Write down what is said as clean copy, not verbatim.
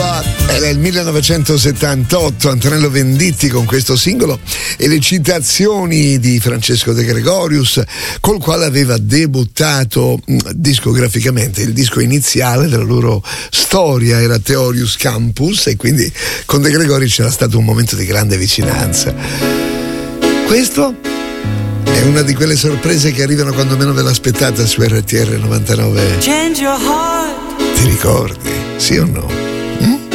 Era il 1978, Antonello Venditti con questo singolo e le citazioni di Francesco De Gregorius, col quale aveva debuttato discograficamente. Il disco iniziale della loro storia era Theorius Campus e quindi con De Gregorius c'era stato un momento di grande vicinanza. Questo è una di quelle sorprese che arrivano quando meno ve l'aspettate su RTR 99. Ti ricordi? Sì o no?